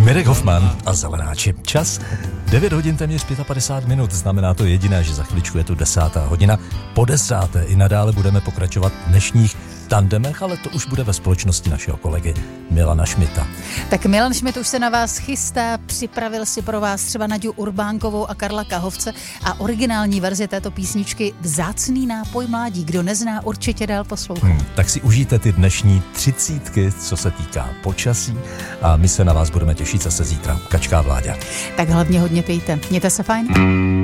Mirek Hoffman a Zelenáči. Čas 9 hodin téměř 55 minut, znamená to jediné, že za chviličku je tu 10. hodina. Po 10. i nadále budeme pokračovat v dnešních tandemech, ale to už bude ve společnosti našeho kolegy Milana Šmita. Tak Milan Šmit už se na vás chystá, připravil si pro vás třeba Naďu Urbánkovou a Karla Kahovce a originální verzi této písničky Vzácný nápoj mládí. Kdo nezná, určitě dál poslouchat. Tak si užijte ty dnešní 30, co se týká počasí, a my se na vás budeme těšit zase zítra. Kačka Vláďa. Tak hlavně hodně pijte. Mějte se fajn.